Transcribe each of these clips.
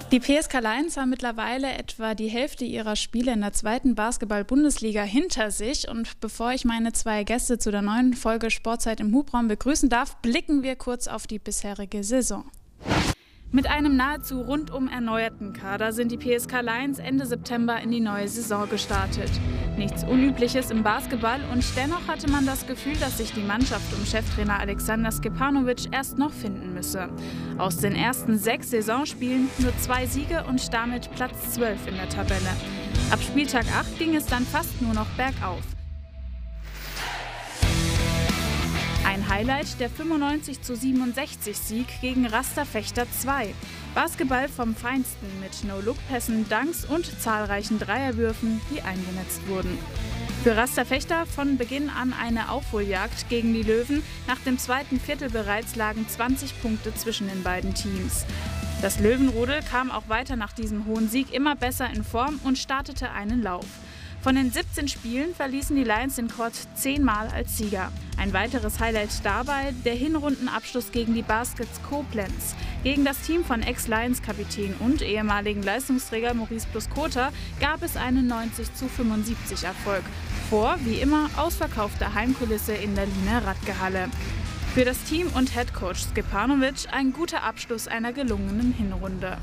Die PSK Lions haben mittlerweile etwa die Hälfte ihrer Spiele in der zweiten Basketball-Bundesliga hinter sich. Und bevor ich meine zwei Gäste zu der neuen Folge Sportzeit im Hubraum begrüßen darf, blicken wir kurz auf die bisherige Saison. Mit einem nahezu rundum erneuerten Kader sind die PSK Lions Ende September in die neue Saison gestartet. Nichts Unübliches im Basketball und dennoch hatte man das Gefühl, dass sich die Mannschaft um Cheftrainer Alexander Stepanovic erst noch finden müsse. Aus den ersten 6 Saisonspielen nur 2 Siege und damit Platz 12 in der Tabelle. Ab Spieltag 8 ging es dann fast nur noch bergauf. Ein Highlight der 95:67-Sieg gegen Raster Fechter 2. Basketball vom Feinsten mit No-Look-Pässen, Dunks und zahlreichen Dreierwürfen, die eingenetzt wurden. Für Raster Fechter von Beginn an eine Aufholjagd gegen die Löwen. Nach dem zweiten Viertel bereits lagen 20 Punkte zwischen den beiden Teams. Das Löwenrudel kam auch weiter nach diesem hohen Sieg immer besser in Form und startete einen Lauf. Von den 17 Spielen verließen die Lions den Court 10 Mal als Sieger. Ein weiteres Highlight dabei der Hinrundenabschluss gegen die Baskets Koblenz. Gegen das Team von Ex-Lions-Kapitän und ehemaligen Leistungsträger Maurice Bluskota gab es einen 90:75 Erfolg. Vor, wie immer, ausverkaufter Heimkulisse in der Liener Radke-Halle. Für das Team und Headcoach Stepanovic ein guter Abschluss einer gelungenen Hinrunde.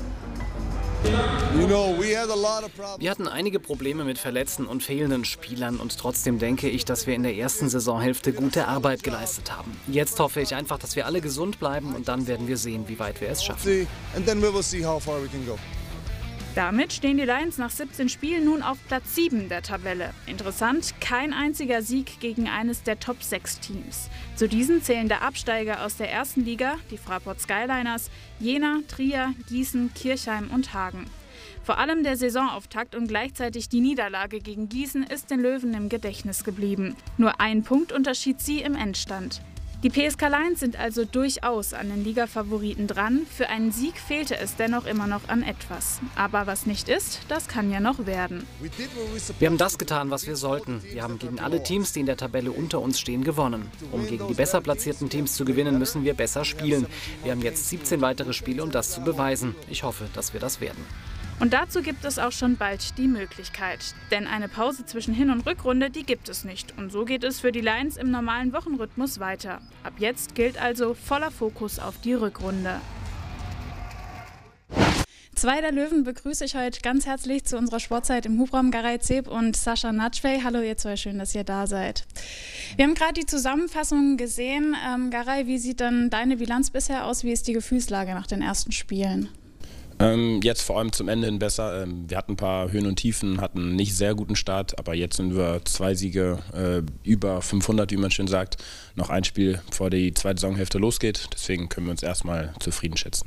Wir hatten einige Probleme mit verletzten und fehlenden Spielern und trotzdem denke ich, dass wir in der ersten Saisonhälfte gute Arbeit geleistet haben. Jetzt hoffe ich einfach, dass wir alle gesund bleiben und dann werden wir sehen, wie weit wir es schaffen. Damit stehen die Lions nach 17 Spielen nun auf Platz 7 der Tabelle. Interessant, kein einziger Sieg gegen eines der Top-6-Teams. Zu diesen zählen der Absteiger aus der ersten Liga, die Fraport Skyliners, Jena, Trier, Gießen, Kirchheim und Hagen. Vor allem der Saisonauftakt und gleichzeitig die Niederlage gegen Gießen ist den Löwen im Gedächtnis geblieben. Nur ein Punkt unterschied sie im Endstand. Die PSK Lions sind also durchaus an den Liga-Favoriten dran. Für einen Sieg fehlte es dennoch immer noch an etwas. Aber was nicht ist, das kann ja noch werden. Wir haben das getan, was wir sollten. Wir haben gegen alle Teams, die in der Tabelle unter uns stehen, gewonnen. Um gegen die besser platzierten Teams zu gewinnen, müssen wir besser spielen. Wir haben jetzt 17 weitere Spiele, um das zu beweisen. Ich hoffe, dass wir das werden. Und dazu gibt es auch schon bald die Möglichkeit. Denn eine Pause zwischen Hin- und Rückrunde, die gibt es nicht. Und so geht es für die Lions im normalen Wochenrhythmus weiter. Ab jetzt gilt also voller Fokus auf die Rückrunde. Zwei der Löwen begrüße ich heute ganz herzlich zu unserer Sportzeit im Hubraum, Garay Zeb und Sascha Natschwey. Hallo ihr zwei, schön, dass ihr da seid. Wir haben gerade die Zusammenfassung gesehen. Garay, wie sieht dann deine Bilanz bisher aus? Wie ist die Gefühlslage nach den ersten Spielen? Jetzt vor allem zum Ende hin besser. Wir hatten ein paar Höhen und Tiefen, hatten einen nicht sehr guten Start, aber jetzt sind wir 2 Siege, über 500, wie man schön sagt. Noch ein Spiel, bevor die zweite Saisonhälfte losgeht. Deswegen können wir uns erstmal zufrieden schätzen.